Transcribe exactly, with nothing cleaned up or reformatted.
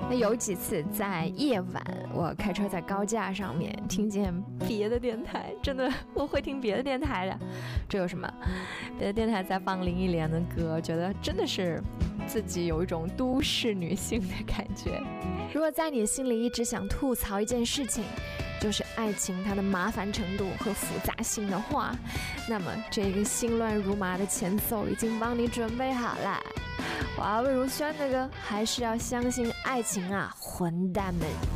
那有几次在夜晚，我开车在高架上面听见别的电台，真的我会听别的电台的，这有什么？别的电台在放林忆莲的歌，觉得真的是自己有一种都市女性的感觉。如果在你心里一直想吐槽一件事情，就是爱情它的麻烦程度和复杂性的话，那么这个心乱如麻的前奏已经帮你准备好了。华魏如萱的歌，还是要相信爱情啊，混蛋们。